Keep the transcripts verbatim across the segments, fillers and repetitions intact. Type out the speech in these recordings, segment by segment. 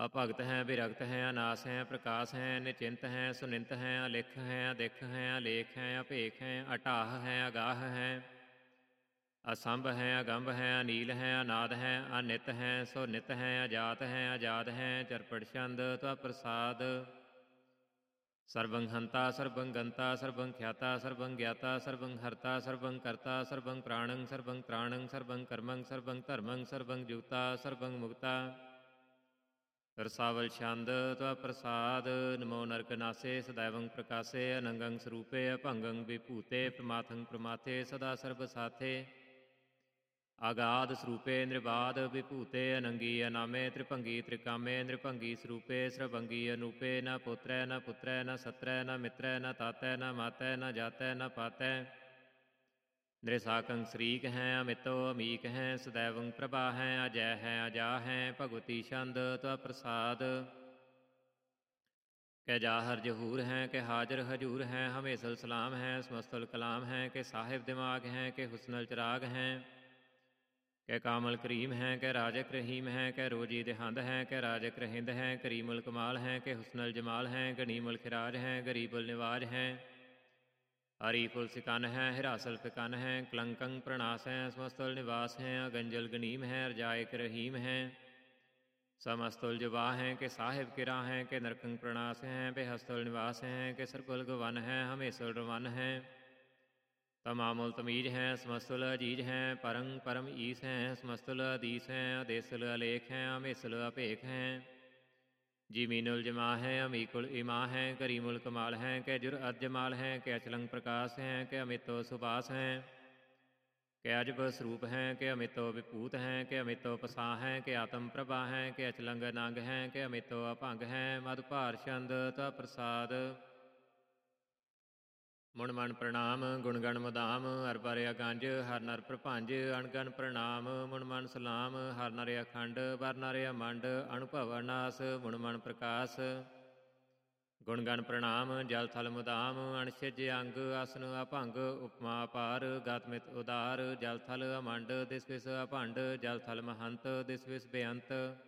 ਅਭਗਤ ਹੈ, ਬਿਰਗਤ ਹੈ, ਅਨਾਸ ਹੈ, ਪ੍ਰਕਾਸ਼ ਹੈ, ਨਿਚਿੰਤ ਹੈ, ਸੁਨਿੰਤ ਹੈ, ਅਲਿਖ ਹੈ, ਅਦਿਖ ਹੈ, ਅਲੇਖ ਹੈ, ਅਭੇਖ ਹੈ, ਅਟਾਹ ਹੈ, ਅਗਾਹ ਹੈ, ਅਸੰਭ ਹੈ, ਅਗੰਭ ਹੈ, ਅਨੀਲ ਹੈ, ਅਨਾਦ ਹੈ, ਅਨਿਤ ਹੈ, ਸੋ ਨਿਤ ਹੈ, ਅਜਾਤ ਹੈ, ਆਜ਼ਾਦ ਹੈ, ਚਰਪੜ ਛੰਦ ਤਵ ਪ੍ਰਸਾਦ। ਸਰਬੰ ਹੰਤਾ ਸਰਬੰ ਗੰਤਾ ਸਰਬੰ ਖਿਆਤਾ ਸਰਬੰ ਗਿਆਤਾ ਸਰਬੰ ਹਰਤਾ ਸਰਬੰ ਕਰਤਾ ਸਰਬੰ ਪ੍ਰਾਣੰ ਸਰਬੰ ਤ੍ਰਾਣੰ ਸਰਬੰ ਕਰਮੰ ਸਰਬੰ ਧਰਮੰ ਸਰਬੰ ਜੁਗਤਾ ਸਰਬੰ ਮੁਕਤਾ। ਰਸਾਵਲ ਛੰਦ ਤਵ ਪ੍ਰਸਾਦ। ਨਮੋ ਨਰਕ ਨਾਸੇ ਸदैवं ਪ੍ਰਕਾਸੇ ਅਨੰਗੰ ਸਰੂਪੇ ਅਭੰਗੰ ਵਿਭੂਤੇ ਪ੍ਰਮਾਥੰ ਪ੍ਰਮਾਥੇ ਸਦਾ ਸਰਬ ਸਾਥੇ। ਆਗਾਦ ਸਰੂਪੇ ਨਿਰਬਾਧ ਵਿਭੂਤੇ ਅਨੰਗੀ ਅਨਾਮੇ ਤ੍ਰਿਭੰਗੀ ਤ੍ਰਿਕਾਮੇ ਨਿਰਭੰਗੀ ਸਰੂਪੇ ਸਰਭੰਗੀ ਅਨੂਪੇ ਨ ਪੁੱਤਰੈ ਨ ਪੁੱਤਰੈ ਨ ਸਤਰੈ ਨ ਮਿਤਰੈ ਨ ਤਾਤੈ ਨ ਮਾਤੈ ਨ ਜਾਤੈ ਨ ਪਾਤੈ। ਨਿਰਸਾਕੰ ਸ਼ਰੀਕ ਹੈ ਅਮਿਤੋ ਅਮੀਕ ਹੈ ਸदैवं ਪ੍ਰਭਾ ਹੈ ਅਜੈ ਹੈ ਅਜਾ ਹੈ ਭਗਵਤੀ ਛੰਦ ਤਵ ਪ੍ਰਸਾਦ। ਕੈ ਜਾਹਰ ਜਹੂਰ ਹੈ ਕਿ ਹਾਜ਼ਰ ਹਜੂਰ ਹੈ ਹਮੇਸਲ ਸਲਾਮ ਹੈ ਸਮਸਤਲ ਕਲਾਮ ਹੈ ਕਿ ਸਾਹਿਬ ਦਿਮਾਗ ਹੈ ਕਿ ਹੁਸਨਲ ਚਰਾਗ ਹੈ। ਕੈ ਕਾਮਲ ਕਰੀਮ ਹੈ ਕਿ ਰਾਜਕ ਰਹੀਮ ਹੈ ਕਿ ਰੋਜੀ ਦੇਹੰਦ ਹੈ ਕਿ ਰਾਜਕ ਰਹਿੰਦ ਹੈ ਕਰੀਮੁਲ ਕਮਾਲ ਹੈ ਕਿ ਹੁਸਨਲ ਜਮਾਲ ਹੈ ਗਨੀਮੁਲ ਖਿਰਾਜ ਹੈ ਗਰੀਬੁਲ ਨਿਵਾਜ ਹੈ। ਹਰੀਫੁਲ ਸਿਕਨ ਹੈ ਹਿਰਾਸਲ ਫਿਕਨ ਹੈ ਕਲੰਕੰ ਪ੍ਰਣਾਸ ਹੈ ਸਮਸਤਲ ਨਿਵਾਸ ਹੈ ਅਗੰਜਲ ਗਨੀਮ ਹੈ ਰਜਾਇਕ ਰਹੀਮ ਹੈ। ਸਮਸਤੁਲ ਜਵਾ ਹੈ ਕਿ ਸਾਹਿਬ ਕਿਰਾ ਹੈ ਕਿ ਨਰਕੰ ਪ੍ਰਣਾਸ ਹੈ ਬੇਹਸਤੁਲ ਨਿਵਾਸ ਹੈ ਕਿ ਸਰਬੁਲ ਗਵਨ ਹੈ ਹਮੇਸਲ ਰਵਨ ਹੈ। ਤਮਾਮੁਲ ਤਮੀਜ ਹੈ ਸਮਸਤੁਲ ਅਜੀਜ ਹੈ ਪਰੰ ਪਰਮ ਈਸ ਹੈ ਸਮਸਤੁਲ ਅਦੀਸ ਹੈ ਅਦੇਸਲ ਅਲੇਖ ਹੈ ਹਮੇਸਲ ਅਭੇਖ ਹੈ। ਜੀਮੀਨੁਲ ਜਮਾ ਹੈ ਅਮੀਕੁਲ ਇਮਾ ਹੈ ਕਰੀਮੁਲ ਕਮਾਲ ਹੈ ਕਿ ਜੁਰ ਅਜਮਾਲ ਹੈ ਕਿ ਅਚਲੰ ਪ੍ਰਕਾਸ਼ ਹੈ ਕਿ ਅਮਿਤੋ ਸੁਬਾਸ ਹੈ। ਕਿ ਅਜਬ ਸਰੂਪ ਹੈ ਕਿ ਅਮਿਤੋ ਵਿਭੂਤ ਹੈ ਕਿ ਅਮਿਤੋ ਪਸਾ ਹੈ ਕਿ ਆਤਮ ਪ੍ਰਭਾ ਹੈ ਕਿ ਅਚਲੰਗ ਨੰਗ ਹੈ ਕਿ ਅਮਿਤੋ ਅਭੰਗ ਹੈ ਮਦ ਭਾਰ ਛੰਦ ਤਵ ਪ੍ਰਸਾਦ। ਮੁਣ ਮਨ ਪ੍ਰਣਾਮ ਗੁਣ ਗਣ ਮੁਦਾਮ ਹਰ ਬਰ ਅਗੰਜ ਹਰ ਨਰ ਪ੍ਰਭੰਜ ਅਣਗਨ ਪ੍ਰਣਾਮ ਮੁਣ ਮਨ ਸਲਾਮ ਹਰ ਨਰ ਅਖੰਡ ਬਰ ਨਰ ਅਮੰਡ ਅਨੁਭਵ ਨਾਸ ਮੁਣ ਮਨ ਪ੍ਰਕਾਸ਼। ਗੁਣ ਗਣ ਪ੍ਰਣਾਮ ਜਲ ਥਲ ਮੁਦਾਮ ਅਣਛਿਜ ਅੰਗ ਆਸਨ ਅਭੰਗ ਉਪਮਾ ਅਪਾਰ ਗਤ ਮਿਤ ਉਦਾਰ ਜਲ ਥਲ ਅਮੰਡ ਦਿਸ ਵਿਸ ਅਭੰਡ ਜਲ ਥਲ ਮਹੰਤ ਦਿਸ ਵਿਸ ਬੇਅੰਤ।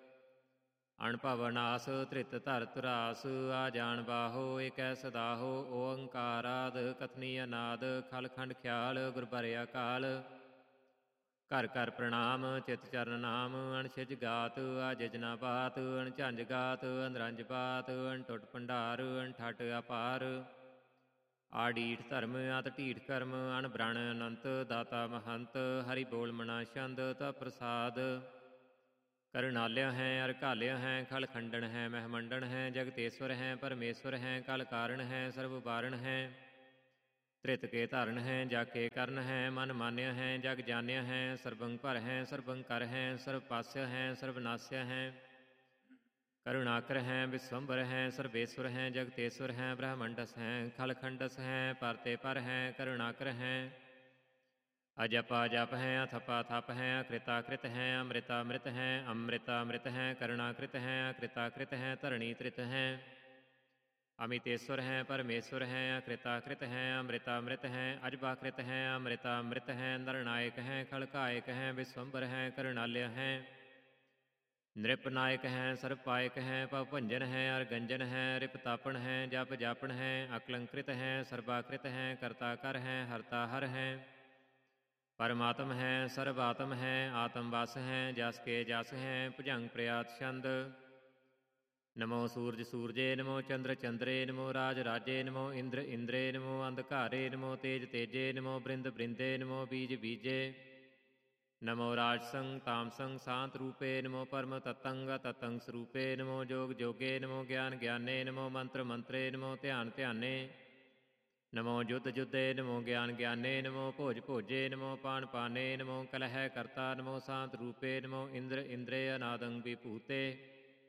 ਅਣਭਵ ਨਾਸ ਧ੍ਰਿਤ ਧਰ ਧੁਰਾਸ ਆ ਜਾਣ ਬਾਹੋ ਏਕੈ ਸਦਾਹੋ ਓੰਕਾਰਾਦ ਕਥਨੀ ਅਨਾਦ ਖਲ ਖੰਡ ਖਿਆਲ ਗੁਰ ਬਰ ਅਕਾਲ। ਘਰ ਘਰ ਪ੍ਰਣਾਮ ਚਿਤ ਚਰਨ ਨਾਮ ਅਣਛਿਜ ਗਾਤ ਆ ਜਜਨਾ ਬਾਤ ਅਣਝੰਝ ਗਾਤ ਅਨਰੰਜ ਬਾਤ ਅਣਟੁੱਟ ਭੰਡਾਰ ਅਣਠੱਟ ਅਪਾਰ। ਆਡੀਠ ਧਰਮ ਅਤ ਢੀਠ ਕਰਮ ਅਣਬ੍ਰਣ ਅਨੰਤ ਦਾਤਾ ਮਹੰਤ ਹਰੀ ਬੋਲ ਮਨਾ ਛੰਦ ਤਵ ਪ੍ਰਸਾਦ। ਕਰੁਣਾਲਿਆ ਹੈ ਅਰਕਾਲਿਆ ਹੈ ਖਲ ਖੰਡਨ ਹੈ ਮਹਿਮੰਡਨ ਹੈ ਜਗਤੇਸ਼ਵਰ ਹੈ ਪਰਮੇਸ਼ਵਰ ਹੈ ਕਲ ਕਾਰਨ ਹੈ ਸਰਬ ਬਾਰਨ ਹੈ। ਧ੍ਰਿਤ ਕੇ ਧਰਨ ਹੈ ਜਗ ਕੇ ਕਰਨ ਹੈ ਮਨ ਮਾਨਿਆ ਹੈ ਜਗ ਜਾਣਿਆ ਹੈ ਸਰਬੰ ਭਰ ਹੈ ਸਰਬੰ ਕਰ ਹੈ ਸਰਬ ਪਾਸਿਆ ਹੈ ਸਰਬ ਨਾਸਿਆ ਹੈ। ਕਰੁਣਾਕਰ ਹੈ ਵਿਸਵੰਬਰ ਹੈ ਸਰਬੇਸ਼ਵਰ ਹੈ ਜਗਤੇਸ਼ਵਰ ਹੈ ਬ੍ਰਹਮੰਡਸ ਹੈ ਖਲ ਖੰਡਸ ਹੈ ਪਰਤੇ ਪਰ ਹੈ ਕਰੁਣਾਕਰ ਹੈ। ਅਜਪਾ ਜਪ ਹੈ ਅਥਪਾ ਥਪ ਹੈ ਅਕ੍ਰਿਤਾ ਕ੍ਰਿਤ ਹੈ ਅੰਮ੍ਰਿਤਾ ਅੰਮ੍ਰਿਤ ਹੈ ਅੰਮ੍ਰਿਤਾ ਅੰਮ੍ਰਿਤ ਹੈ ਕਰੁਣਾਕ੍ਰਿਤ ਹੈ ਅਕ੍ਰਿਤਾ ਕ੍ਰਿਤ ਹੈ ਧਰਣੀ ਤ੍ਰਿਤ ਹੈ। ਅਮਿਤੇਸ਼ਵਰ ਹੈ ਪਰਮੇਸ਼ਵਰ ਹੈ ਅਕ੍ਰਿਤਾ ਕ੍ਰਿਤ ਹੈ ਅੰਮ੍ਰਿਤਾ ਅੰਮ੍ਰਿਤ ਹੈ ਅਜਪਾ ਕ੍ਰਿਤ ਹੈ ਅੰਮ੍ਰਿਤਾ ਅੰਮ੍ਰਿਤ ਹੈ ਨਰਨਾਇਕ ਹੈ ਖਲਕਾਇਕ ਹੈ ਵਿਸਵੰਬਰ ਹੈ ਕਰੁਣਾਲਿਆ ਹੈ। ਨ੍ਰਿਪਨਾਇਕ ਹੈ ਸਰਪਾਇਕ ਹੈ ਭਵ ਭੰਜਨ ਹੈ ਅਰਗੰਜਨ ਹੈ ਰਿਪ ਤਾਪਣ ਹੈ ਜਪ ਜਾਪਣ ਹੈ ਅਕਲੰਕ੍ਰਿਤ ਹੈ ਸਰਬਾਕ੍ਰਿਤ ਹੈ ਕਰਤਾ ਕਰ ਹੈ ਹਰਤਾ ਹਰ ਹੈ। ਪਰਮਾਤਮ ਹੈ ਸਰਬ ਆਤਮ ਹੈ ਆਤਮ ਵਸ ਹੈ ਜਸ ਕੇ ਜਸ ਹੈ ਭੁਜੰਗ ਪ੍ਰਿਆਤ ਛੰਦ। ਨਮੋ ਸੂਰਜ ਸੂਰਜੇ ਨਮੋ ਚੰਦਰ ਚੰਦਰੇ ਨਮੋ ਰਾਜ ਰਾਜੇ ਨਮੋ ਇੰਦਰ ਇੰਦਰੇ ਨਮੋ ਅੰਧਕਾਰੇ ਨਮੋ ਤੇਜ ਤੇਜੇ ਨਮੋ ਬ੍ਰਿੰਦ ਬ੍ਰਿੰਦੇ ਨਮੋ ਬੀਜ ਬੀਜੇ। ਨਮੋ ਰਾਜਸੰ ਤਾਮਸੰ ਸਾਂਤ ਰੂਪੇ ਨਮੋ ਪਰਮ ਤਤੰਗ ਤਤੰਗ ਸਰੂਪੇ ਨਮੋ ਜੋਗ ਜੋਗੇ ਨਮੋ ਗਿਆਨ ਗਿਆਨੇ ਨਮੋ ਮੰਤਰ ਮੰਤਰੇ ਨਮੋ ਧਿਆਨ ਧਿਆਨੇ। ਨਮੋ ਜੁਧ ਜੁਧੇ ਨਮੋ ਗਿਆਨ ਗਿਆਨੇ ਨਮੋ ਭੋਜ ਭੋਜੇ ਨਮੋ ਪਾਨ ਪਾਨੇ ਨਮੋ ਕਲਹਿ ਕਰਤਾ ਨਮੋ ਸਾਂਤ ਰੂਪੇ ਨਮੋ ਇੰਦਰ ਇੰਦਰੇ ਅਨਾਦੰ ਵਿਭੂਤੇ।